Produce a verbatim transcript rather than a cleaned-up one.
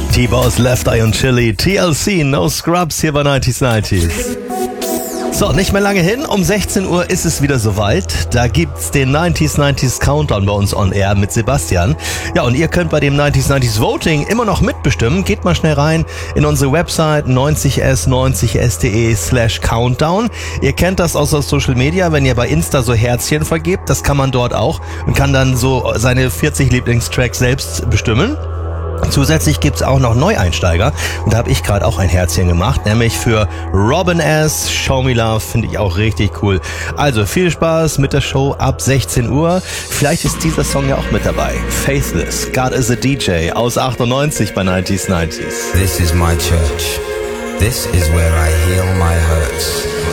T-Boss, Left Eye und Chili, T L C, No Scrubs hier bei neunzig neunzig. So, nicht mehr lange hin, um sechzehn Uhr ist es wieder soweit. Da gibt's den neunzig neunzig Countdown bei uns on Air mit Sebastian. Ja, und ihr könnt bei dem neunzig neunzig Voting immer noch mitbestimmen. Geht mal schnell rein in unsere Website neunzig s neunzig s punkt de slash countdown. Ihr kennt das aus der Social Media, wenn ihr bei Insta so Herzchen vergebt, das kann man dort auch und kann dann so seine vierzig Lieblingstracks selbst bestimmen. Zusätzlich gibt's auch noch Neueinsteiger und da habe ich gerade auch ein Herzchen gemacht, nämlich für Robin S. Show Me Love, finde ich auch richtig cool. Also viel Spaß mit der Show ab sechzehn Uhr. Vielleicht ist dieser Song ja auch mit dabei. Faithless, God is a D J aus achtundneunzig bei neunzig neunzig. This is my church. This is where I heal my hurts.